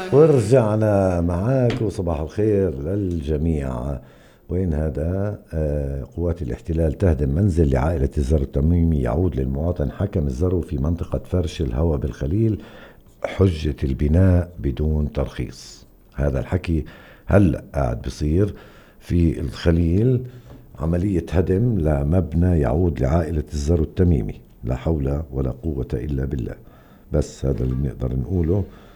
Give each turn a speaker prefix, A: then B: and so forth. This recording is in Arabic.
A: ورجعنا معاك وصباح الخير للجميع. وين هذا؟ قوات الاحتلال تهدم منزل لعائلة الزر التميمي يعود للمواطن حكم الزرو في منطقة فرش الهوى بالخليل، حجة البناء بدون ترخيص. هذا الحكي هلأ قاعد بصير في الخليل، عملية هدم لمبنى يعود لعائلة الزر التميمي. لا حول ولا قوة إلا بالله. بس هذا اللي بنقدر نقوله.